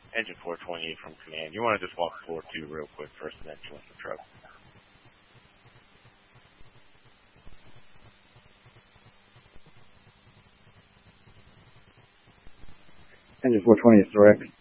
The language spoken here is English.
Engine 420 from command. You want to just walk floor 2 real quick first and then join the truck. Engine 420 is direct.